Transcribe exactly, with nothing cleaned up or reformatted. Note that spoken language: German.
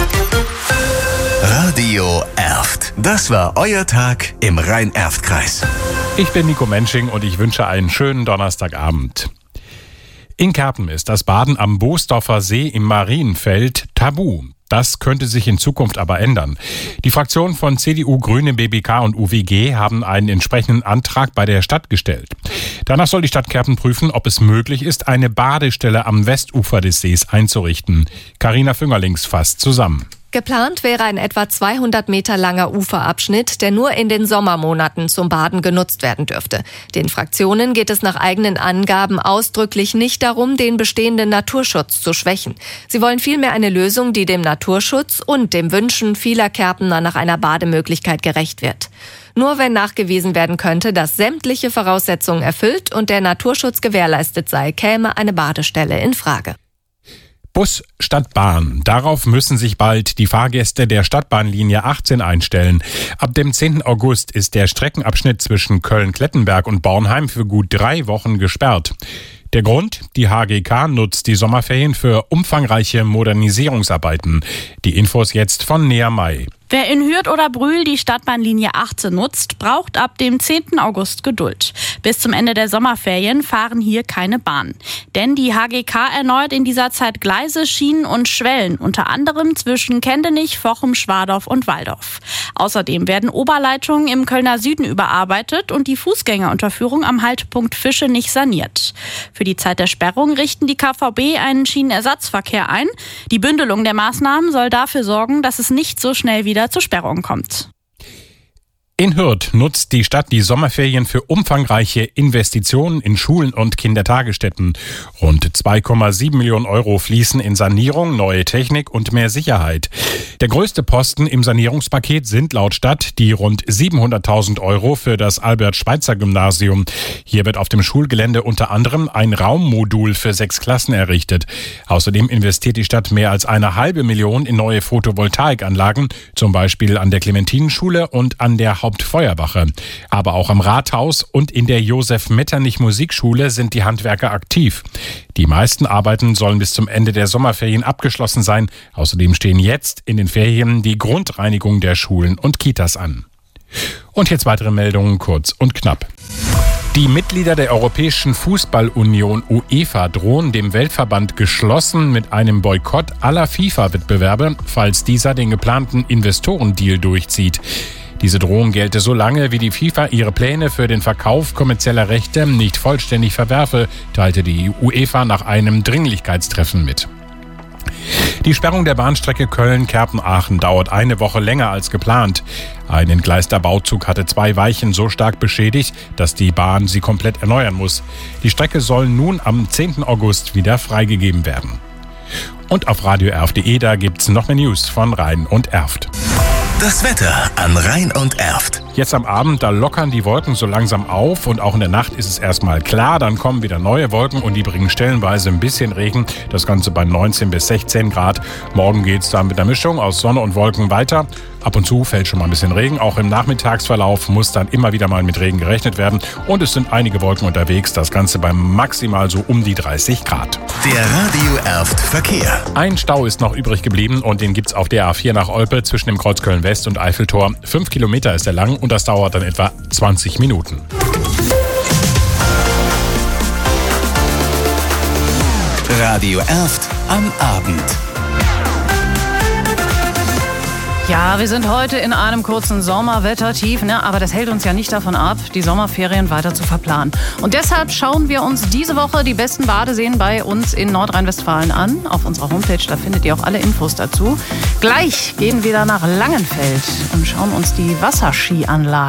Radio Erft. Das war euer Tag im Rhein-Erft-Kreis. Ich bin Nico Mensching und ich wünsche einen schönen Donnerstagabend. In Kerpen ist das Baden am Boosdorfer See im Marienfeld tabu. Das könnte sich in Zukunft aber ändern. Die Fraktionen von C D U, Grüne, B B K und U W G haben einen entsprechenden Antrag bei der Stadt gestellt. Danach soll die Stadt Kerpen prüfen, ob es möglich ist, eine Badestelle am Westufer des Sees einzurichten. Carina Füngerlings fasst zusammen. Geplant wäre ein etwa zweihundert Meter langer Uferabschnitt, der nur in den Sommermonaten zum Baden genutzt werden dürfte. Den Fraktionen geht es nach eigenen Angaben ausdrücklich nicht darum, den bestehenden Naturschutz zu schwächen. Sie wollen vielmehr eine Lösung, die dem Naturschutz und dem Wünschen vieler Kerpener nach einer Bademöglichkeit gerecht wird. Nur wenn nachgewiesen werden könnte, dass sämtliche Voraussetzungen erfüllt und der Naturschutz gewährleistet sei, käme eine Badestelle in Frage. Bus statt Bahn. Darauf müssen sich bald die Fahrgäste der Stadtbahnlinie achtzehn einstellen. Ab dem zehnten August ist der Streckenabschnitt zwischen Köln-Klettenberg und Bornheim für gut drei Wochen gesperrt. Der Grund? Die H G K nutzt die Sommerferien für umfangreiche Modernisierungsarbeiten. Die Infos jetzt von Nea May. Wer in Hürth oder Brühl die Stadtbahnlinie achtzehn nutzt, braucht ab dem zehnten August Geduld. Bis zum Ende der Sommerferien fahren hier keine Bahnen. Denn die H G K erneuert in dieser Zeit Gleise, Schienen und Schwellen, unter anderem zwischen Kendenich, Vochem, Schwadorf und Walldorf. Außerdem werden Oberleitungen im Kölner Süden überarbeitet und die Fußgängerunterführung am Haltepunkt Fischenich saniert. Für die Zeit der Sperrung richten die K V B einen Schienenersatzverkehr ein. Die Bündelung der Maßnahmen soll dafür sorgen, dass es nicht so schnell wieder zur Sperrung kommt. In Hürth nutzt die Stadt die Sommerferien für umfangreiche Investitionen in Schulen und Kindertagesstätten. Rund zwei Komma sieben Millionen Euro fließen in Sanierung, neue Technik und mehr Sicherheit. Der größte Posten im Sanierungspaket sind laut Stadt die rund siebenhunderttausend Euro für das Albert-Schweitzer-Gymnasium. Hier wird auf dem Schulgelände unter anderem ein Raummodul für sechs Klassen errichtet. Außerdem investiert die Stadt mehr als eine halbe Million in neue Photovoltaikanlagen, zum Beispiel an der Clementinenschule und an der Hauptfeuerwache. Aber auch am Rathaus und in der Josef-Metternich-Musikschule sind die Handwerker aktiv. Die meisten Arbeiten sollen bis zum Ende der Sommerferien abgeschlossen sein. Außerdem stehen jetzt in den Ferien die Grundreinigung der Schulen und Kitas an. Und jetzt weitere Meldungen kurz und knapp. Die Mitglieder der Europäischen Fußballunion UEFA drohen dem Weltverband geschlossen mit einem Boykott aller FIFA-Wettbewerbe, falls dieser den geplanten Investorendeal durchzieht. Diese Drohung gelte so lange, wie die FIFA ihre Pläne für den Verkauf kommerzieller Rechte nicht vollständig verwerfe, teilte die UEFA nach einem Dringlichkeitstreffen mit. Die Sperrung der Bahnstrecke Köln-Kerpen-Aachen dauert eine Woche länger als geplant. Ein entgleister Bauzug hatte zwei Weichen so stark beschädigt, dass die Bahn sie komplett erneuern muss. Die Strecke soll nun am zehnten August wieder freigegeben werden. Und auf radio erft punkt de, da gibt's noch mehr News von Rhein und Erft. Das Wetter an Rhein und Erft. Jetzt am Abend, da lockern die Wolken so langsam auf und auch in der Nacht ist es erstmal klar. Dann kommen wieder neue Wolken und die bringen stellenweise ein bisschen Regen. Das Ganze bei neunzehn bis sechzehn Grad. Morgen geht's dann mit der Mischung aus Sonne und Wolken weiter. Ab und zu fällt schon mal ein bisschen Regen. Auch im Nachmittagsverlauf muss dann immer wieder mal mit Regen gerechnet werden. Und es sind einige Wolken unterwegs. Das Ganze bei maximal so um die dreißig Grad. Der Radio Erft Verkehr. Ein Stau ist noch übrig geblieben und den gibt's auf der A vier nach Olpe zwischen dem Kreuz Köln-West und Eiffeltor. Fünf Kilometer ist er lang und das dauert dann etwa zwanzig Minuten. Radio Erft am Abend. Ja, wir sind heute in einem kurzen Sommerwettertief, ne? Aber das hält uns ja nicht davon ab, die Sommerferien weiter zu verplanen. Und deshalb schauen wir uns diese Woche die besten Badeseen bei uns in Nordrhein-Westfalen an. Auf unserer Homepage, da findet ihr auch alle Infos dazu. Gleich gehen wir dann nach Langenfeld und schauen uns die Wasserskianlage